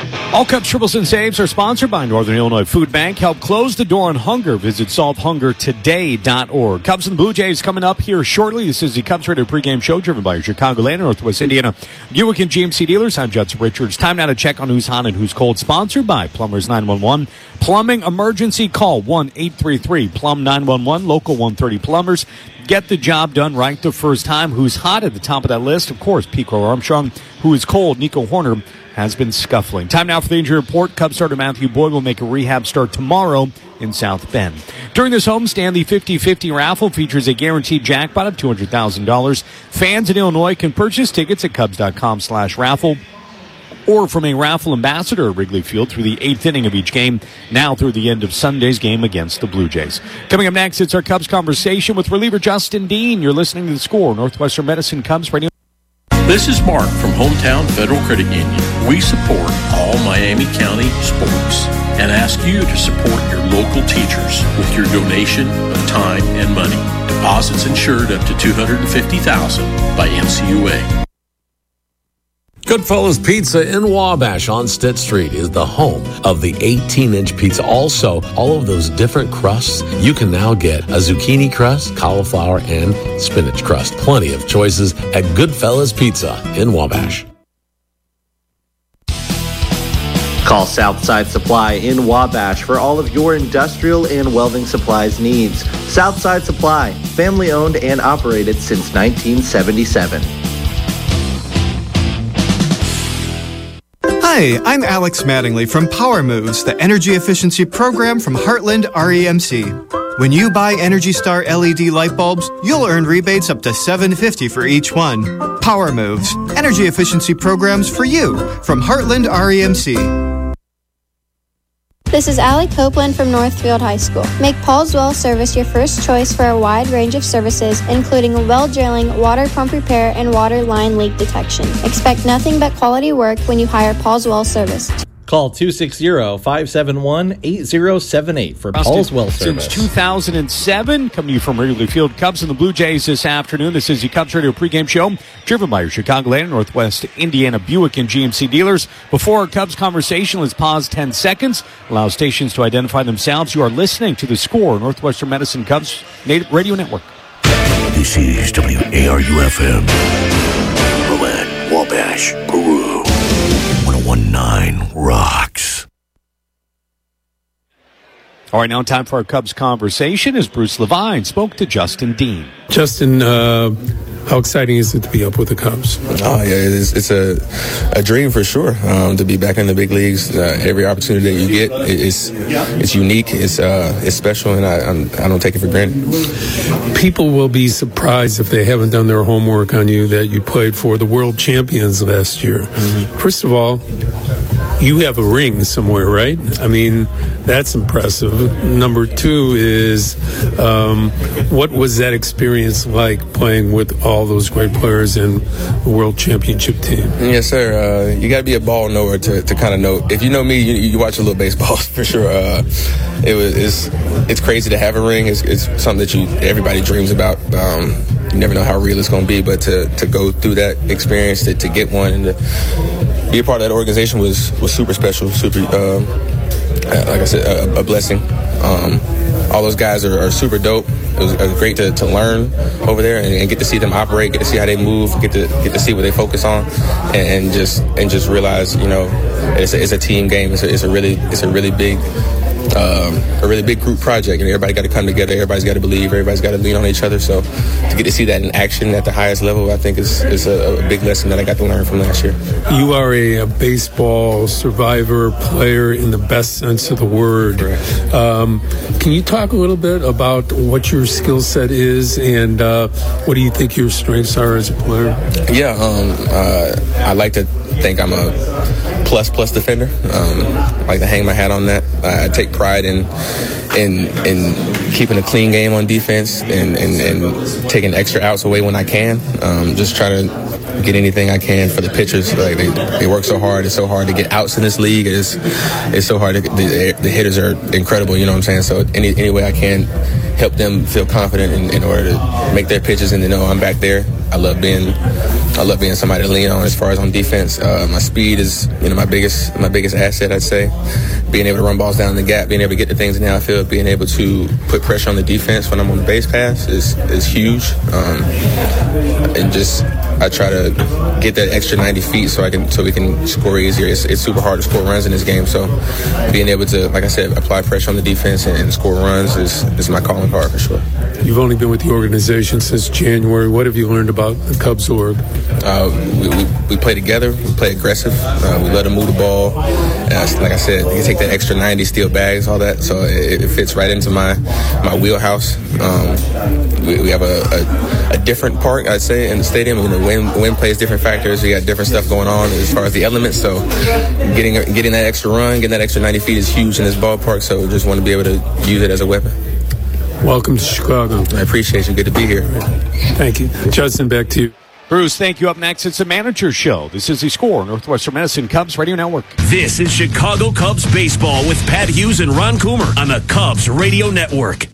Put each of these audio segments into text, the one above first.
All Cubs triples and saves are sponsored by Northern Illinois Food Bank. Help close the door on hunger. Visit solvehungertoday.org. Cubs and Blue Jays coming up here shortly. This is the Cubs Radio pregame show driven by your Chicagoland, Northwest Indiana, Buick and GMC dealers. I'm Judson Richards. Time now to check on who's hot and who's cold. Sponsored by Plumbers 911. Plumbing emergency call 1-833-PLUM-911. Local 130 Plumbers. Get the job done right the first time. Who's hot at the top of that list? Of course, Pico Armstrong. Who is cold? Nico Horner has been scuffling. Time now for the injury report. Cubs starter Matthew Boyd will make a rehab start tomorrow in South Bend. During this homestand, the 50-50 raffle features a guaranteed jackpot of $200,000. Fans in Illinois can purchase tickets at Cubs.com/raffle or from a raffle ambassador at Wrigley Field through the 8th inning of each game, now through the end of Sunday's game against the Blue Jays. Coming up next, it's our Cubs conversation with reliever Justin Dean. You're listening to The Score, Northwestern Medicine Cubs Radio. This is Mark from Hometown Federal Credit Union. We support all Miami County sports and ask you to support your local teachers with your donation of time and money. Deposits insured up to $250,000 by MCUA. Goodfellas Pizza in Wabash on Stitt Street is the home of the 18-inch pizza. Also, all of those different crusts, you can now get a zucchini crust, cauliflower, and spinach crust. Plenty of choices at Goodfellas Pizza in Wabash. Call Southside Supply in Wabash for all of your industrial and welding supplies needs. Southside Supply, family owned and operated since 1977. Hi, I'm Alex Mattingly from Power Moves, the energy efficiency program from Heartland REMC. When you buy Energy Star LED light bulbs, you'll earn rebates up to $750 for each one. Power Moves, energy efficiency programs for you from Heartland REMC. This is Allie Copeland from Northfield High School. Make Paul's Well Service your first choice for a wide range of services, including well drilling, water pump repair, and water line leak detection. Expect nothing but quality work when you hire Paul's Well Service. Call 260-571-8078 for Paul's Well Service. Since 2007, coming to you from Wrigley Field, Cubs and the Blue Jays this afternoon. This is the Cubs Radio pregame show, driven by your Chicagoland, Northwest Indiana, Buick and GMC dealers. Before our Cubs conversation, let's pause 10 seconds. Allow stations to identify themselves. You are listening to The Score, Northwestern Medicine Cubs Radio Network. This is WARU-FM. Rowan, Wabash, Peru. 1019 rocks. All right, now time for our Cubs conversation as Bruce Levine spoke to Justin Dean. Justin, how exciting is it to be up with the Cubs? Oh, yeah, it's a dream for sure to be back in the big leagues. Every opportunity that you get it's unique, it's special, and I don't take it for granted. People will be surprised if they haven't done their homework on you that you played for the world champions last year. Mm-hmm. First of all, you have a ring somewhere, right? I mean, that's impressive. Number two is, what was that experience like playing with all those great players in the World Championship team? Yes, sir. You got to be a ball knower to kind of know. If you know me, you watch a little baseball for sure. It's crazy to have a ring. It's something that everybody dreams about. You never know how real it's going to be, but to go through that experience, to get one, and to be a part of that organization was super special, super, like I said, a blessing. All those guys are super dope. It was great to learn over there and get to see them operate, get to see how they move, get to see what they focus on, and just realize, it's a team game. It's a really big. A really big group project, and everybody got to come together. Everybody's got to believe. Everybody's got to lean on each other. So to get to see that in action at the highest level, I think is a big lesson that I got to learn from last year. You are a baseball survivor, player in the best sense of the word. Can you talk a little bit about what your skill set is and what do you think your strengths are as a player? Yeah, I like to think I'm a plus defender. I like to hang my hat on that. I take pride in keeping a clean game on defense and taking extra outs away when I can. Just trying to get anything I can for the pitchers. Like they work so hard. It's so hard to get outs in this league. It's so hard. The hitters are incredible. You know what I'm saying? So any way I can help them feel confident in order to make their pitches and to know I'm back there. I love being I love being somebody to lean on as far as on defense. My speed is, my biggest asset, I'd say. Being able to run balls down in the gap, being able to get the things in the outfield, being able to put pressure on the defense when I'm on the base pass is huge. And just I try to get that extra 90 feet so we can score easier. It's super hard to score runs in this game, so being able to, like I said, apply pressure on the defense and score runs is my calling card for sure. You've only been with the organization since January. What have you learned about the Cubs org? We play together. We play aggressive. We let them move the ball. Like I said, you can take that extra 90, steal bags, all that. So it fits right into my wheelhouse. We have a different park, I'd say, in the stadium. Wind plays different factors. We got different stuff going on as far as the elements. So getting that extra run, getting that extra 90 feet is huge in this ballpark. So just want to be able to use it as a weapon. Welcome to Chicago. I appreciate you. Good to be here. Thank you. Justin, back to you. Bruce, thank you. Up next, it's the Manager Show. This is The Score, Northwestern Medicine Cubs Radio Network. This is Chicago Cubs Baseball with Pat Hughes and Ron Coomer on the Cubs Radio Network.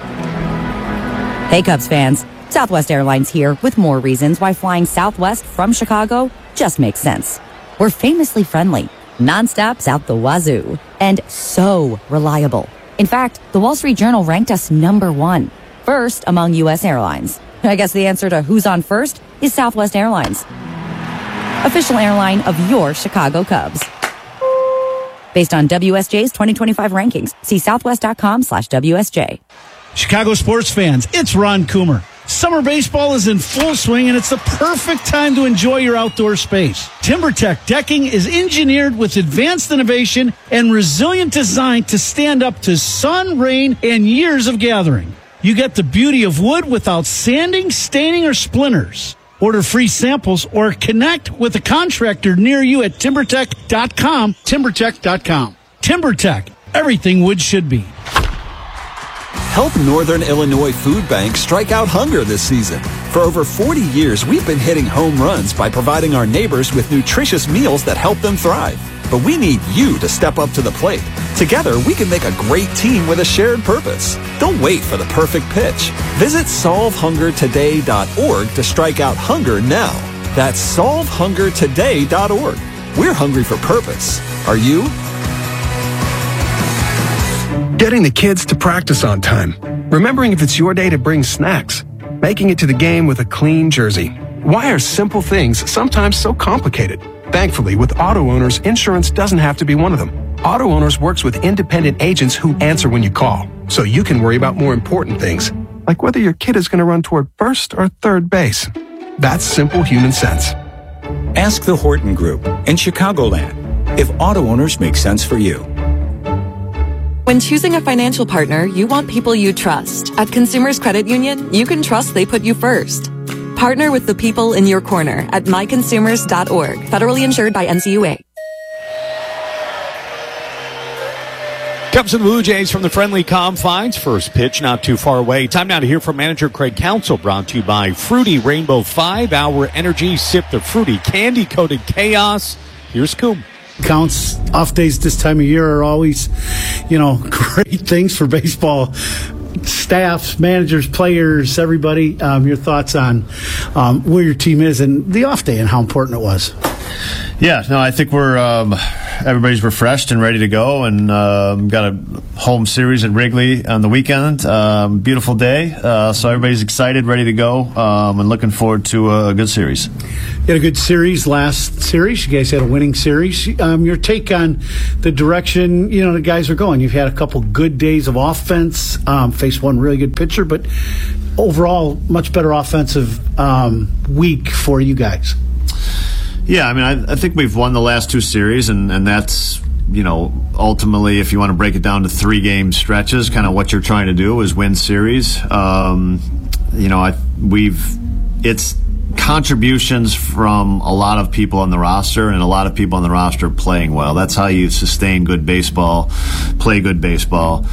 Hey, Cubs fans. Southwest Airlines here with more reasons why flying Southwest from Chicago just makes sense. We're famously friendly, nonstops out the wazoo, and so reliable. In fact, the Wall Street Journal ranked us #1, first among U.S. airlines. I guess the answer to who's on first is Southwest Airlines, official airline of your Chicago Cubs. Based on WSJ's 2025 rankings, see southwest.com/WSJ. Chicago sports fans, it's Ron Coomer. Summer baseball is in full swing, and it's the perfect time to enjoy your outdoor space. TimberTech decking is engineered with advanced innovation and resilient design to stand up to sun, rain, and years of gathering. You get the beauty of wood without sanding, staining, or splinters. Order free samples or connect with a contractor near you at TimberTech.com. TimberTech.com. TimberTech, everything wood should be. Help Northern Illinois Food Bank strike out hunger this season. For over 40 years, we've been hitting home runs by providing our neighbors with nutritious meals that help them thrive. But we need you to step up to the plate. Together, we can make a great team with a shared purpose. Don't wait for the perfect pitch. Visit solvehungertoday.org to strike out hunger now. That's solvehungertoday.org. We're hungry for purpose. Are you? Getting the kids to practice on time. Remembering if it's your day to bring snacks. Making it to the game with a clean jersey. Why are simple things sometimes so complicated? Thankfully, with Auto Owners, insurance doesn't have to be one of them. Auto Owners works with independent agents who answer when you call, so you can worry about more important things, like whether your kid is going to run toward first or third base. That's simple human sense. Ask the Horton Group in Chicagoland if Auto Owners make sense for you. When choosing a financial partner, you want people you trust. At Consumers Credit Union, you can trust they put you first. Partner with the people in your corner at myconsumers.org. Federally insured by NCUA. Cubs and Blue Jays from the friendly confines. First pitch not too far away. Time now to hear from manager Craig Counsell, brought to you by Fruity Rainbow 5-Hour Energy. Sip the fruity candy-coated chaos. Here's Coom. Counts. Off days this time of year are always, great things for baseball staffs, managers, players, everybody. Your thoughts on where your team is and the off day and how important it was. Yeah, no, I think we're everybody's refreshed and ready to go, and got a home series at Wrigley on the weekend. Beautiful day, so everybody's excited, ready to go, and looking forward to a good series. You had a good series last series. You guys had a winning series. Your take on the direction the guys are going. You've had a couple good days of offense. Faced one really good pitcher, but overall much better offensive week for you guys. Yeah, I mean, I think we've won the last two series, and that's, ultimately, if you want to break it down to 3-game stretches, kind of what you're trying to do is win series. It's contributions from a lot of people on the roster, and a lot of people on the roster playing well. That's how you sustain good baseball, play good baseball,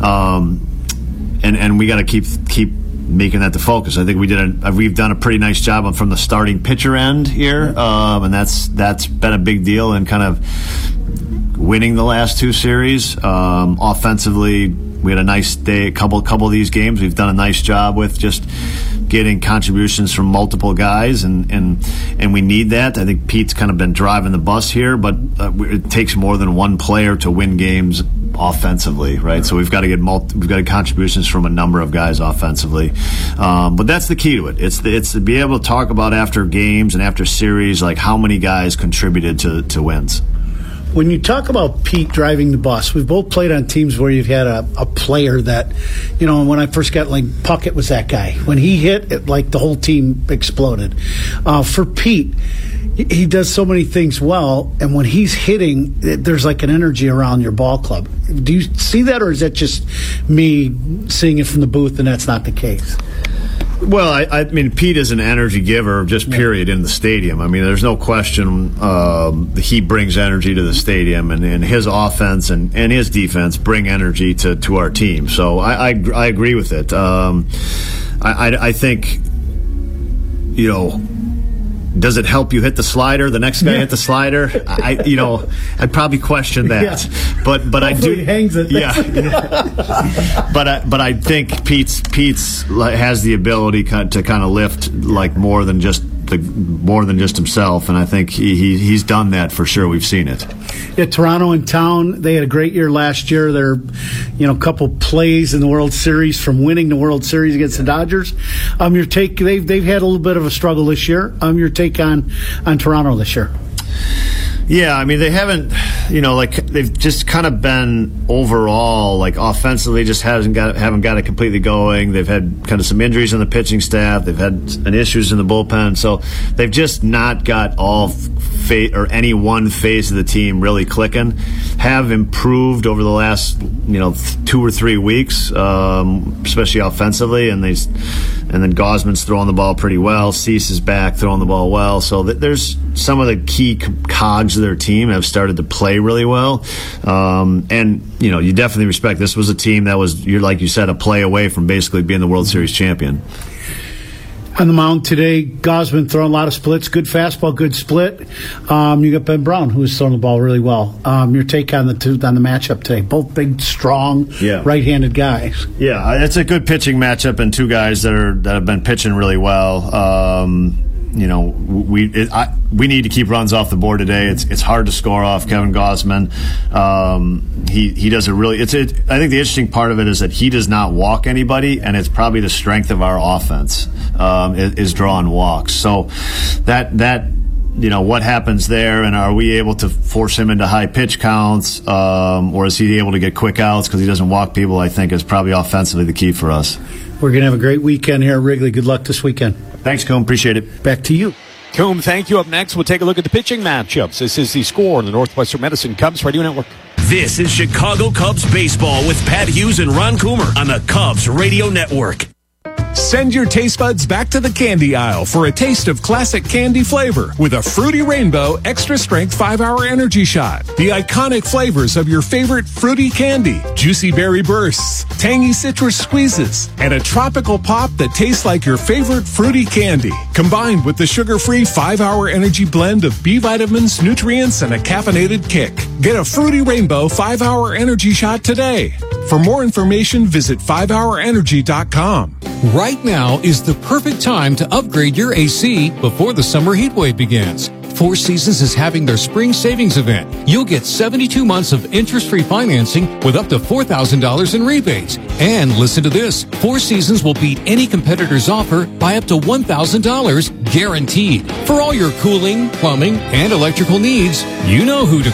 and we got to keep making that the focus. I think we've done a pretty nice job from the starting pitcher end here, and that's been a big deal in kind of winning the last two series. Offensively, we had a nice day. A couple of these games, we've done a nice job with just getting contributions from multiple guys, and we need that. I think Pete's kind of been driving the bus here, but it takes more than one player to win games offensively, right? So we've got to get contributions from a number of guys offensively, but that's the key to it. It's to be able to talk about after games and after series, like how many guys contributed to wins. When you talk about Pete driving the bus, we've both played on teams where you've had a player that, when I first got, like, Puckett was that guy. When he hit, the whole team exploded. For Pete, he does so many things well, and when he's hitting, there's like an energy around your ball club. Do you see that, or is that just me seeing it from the booth and that's not the case? Well, I mean, Pete is an energy giver, just period, in the stadium. I mean, there's no question he brings energy to the stadium, and his offense and his defense bring energy to our team. So I agree with it. I think, does it help you hit the slider? The next guy hit the slider. I'd probably question that. Yeah. But I do. He hangs it. Yeah. But I think Pete's has the ability to kind of lift like more than just himself, and I think he's done that for sure. We've seen it. Yeah, Toronto in town. They had a great year last year. They're, a couple plays in the World Series from winning the World Series against the Dodgers. Your take? They've had a little bit of a struggle this year. Your take on Toronto this year? Yeah, I mean, they haven't, they've just kind of been overall, offensively just haven't got it completely going. They've had kind of some injuries on the pitching staff. They've had some issues in the bullpen. So they've just not got any one phase of the team really clicking. Have improved over the last, 2 or 3 weeks, especially offensively. And then Gausman's throwing the ball pretty well. Cease is back throwing the ball well. So there's some of the key cogs of their team have started to play really well. And, you definitely respect this was a team that was, like you said, a play away from basically being the World Series champion. On the mound today, Gausman throwing a lot of splits, good fastball, good split. You got Ben Brown, who was throwing the ball really well. Your take on the matchup today? Both big, strong, right-handed guys. Yeah, it's a good pitching matchup, and two guys that have been pitching really well. We need to keep runs off the board today. It's hard to score off Kevin Gausman. He does a really. I think the interesting part of it is that he does not walk anybody, and it's probably the strength of our offense is drawing walks. So that what happens there, and are we able to force him into high pitch counts, or is he able to get quick outs because he doesn't walk people? I think is probably offensively the key for us. We're going to have a great weekend here at Wrigley. Good luck this weekend. Thanks, Coombe. Appreciate it. Back to you. Coombe, thank you. Up next, we'll take a look at the pitching matchups. This is the Score on the Northwestern Medicine Cubs Radio Network. This is Chicago Cubs baseball with Pat Hughes and Ron Coomer on the Cubs Radio Network. Send your taste buds back to the candy aisle for a taste of classic candy flavor with a Fruity Rainbow Extra Strength 5-Hour Energy Shot. The iconic flavors of your favorite fruity candy, juicy berry bursts, tangy citrus squeezes, and a tropical pop that tastes like your favorite fruity candy. Combined with the sugar-free 5-Hour Energy blend of B vitamins, nutrients, and a caffeinated kick. Get a Fruity Rainbow 5-Hour Energy Shot today. For more information, visit 5hourenergy.com. Right now is the perfect time to upgrade your AC before the summer heat wave begins. Four Seasons is having their spring savings event. You'll get 72 months of interest-free financing with up to $4,000 in rebates. And listen to this, Four Seasons will beat any competitor's offer by up to $1,000 guaranteed. For all your cooling, plumbing, and electrical needs, you know who to